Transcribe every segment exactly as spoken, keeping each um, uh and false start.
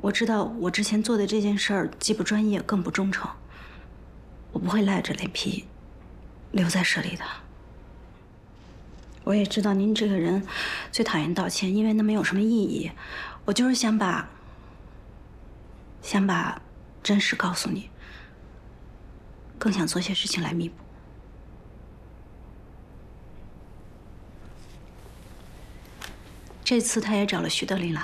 我知道我之前做的这件事儿既不专业，更不忠诚。我不会赖着脸皮留在社里的。我也知道您这个人最讨厌道歉，因为那没有什么意义。我就是想把想把真实告诉你，更想做些事情来弥补。这次他也找了徐德林来。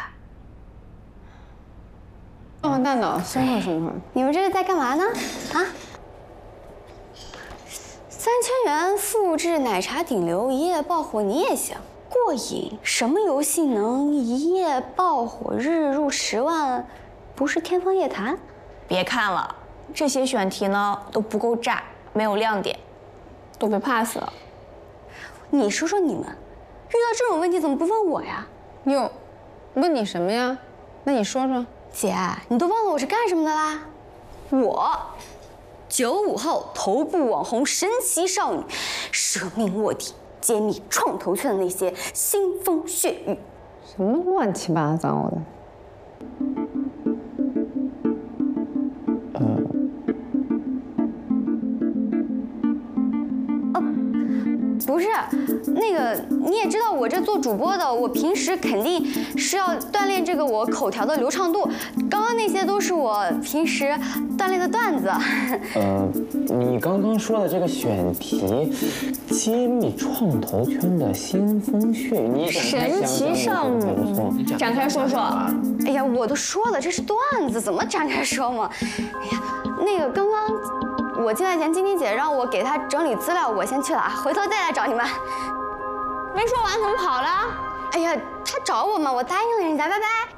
放放大脑，松会松会。 你们这是在干嘛呢？啊？三千元复制奶茶顶流一夜爆火，你也行？过瘾？什么游戏能一夜爆火，日日入十万？不是天方夜谭？ 别看了，这些选题呢都不够炸，没有亮点， 都被 pass 了。 你说说你们，遇到这种问题怎么不问我呀？ 哟，问你什么呀？那你说说。 姐，你都忘了我是干什么的啦？我，九五后头部网红神奇少女，舍命卧底，揭秘创投圈的那些腥风血雨。 什么乱七八糟的？ 不是，那个你也知道，我这做主播的，我平时肯定是要锻炼这个我口条的流畅度。刚刚那些都是我平时锻炼的段子。 呃，你刚刚说的这个选题，揭秘创投圈的腥风血雨，你神奇少女，展开说说。 哎呀，我都说了，这是段子，怎么展开说嘛？哎呀，那个刚刚。 我进来前，晶晶姐让我给她整理资料，我先去了啊，回头再来找你们。 没说完怎么跑了？ 哎呀，她找我嘛，我答应了人家，拜拜。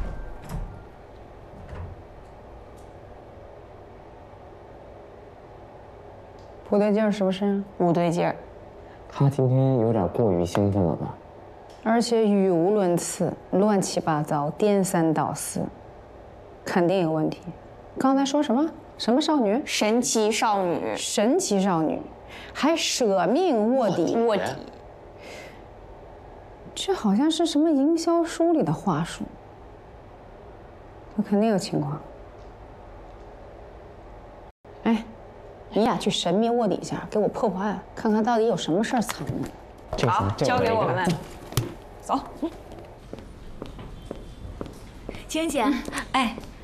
不对劲儿是不是？ 不对劲儿。 他今天有点过于兴奋了吧？ 而且语无伦次，乱七八糟，颠三倒四，肯定有问题。刚才说什么？ 什么少女？ 神奇少女， 神奇少女，还舍命卧底。 卧底， 这好像是什么营销书里的话术。这肯定有情况。哎，你俩去神秘卧底一下，给我破破案，看看到底有什么事儿藏着。 好，交给我们。走。 晶姐，哎，